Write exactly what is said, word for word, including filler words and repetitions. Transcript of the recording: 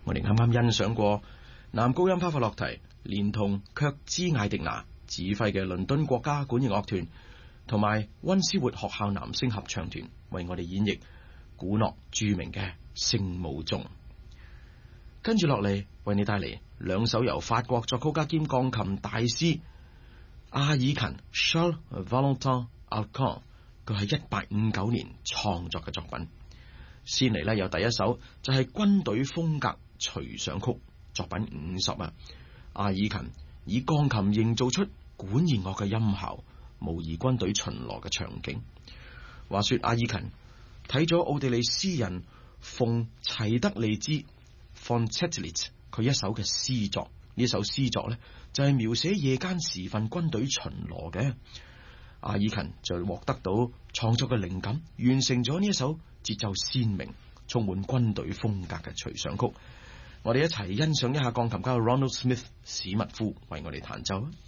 我哋啱啱欣賞過男高音帕法洛提連同卻茲艾迪拿指揮嘅倫敦國家管弦樂團同埋溫斯活學校男聲合唱團為我哋演繹古諾著名嘅聖母頌。跟住落嚟為你帶嚟兩首由法國作曲家兼鋼琴大師阿爾勤 Charles Valentin Alkan 佢喺一八五九年創作嘅作品。先嚟咧有第一首就係軍隊風格隨想曲作品五十啊，阿爾勤以鋼琴營造出管弦樂嘅音效，模擬軍隊巡邏嘅場景。話說阿爾勤睇咗奧地利詩人馮齊德利茲 von Zetlitz 佢一首嘅詩作，呢首詩作呢就係、是、描寫夜間時分軍隊巡邏嘅。阿爾勤就獲得到創作嘅靈感，完成咗呢一首節奏鮮明、充滿軍隊風格嘅隨想曲。我哋一齊欣賞一下鋼琴家 Ronald Smith 史密夫為我哋彈奏。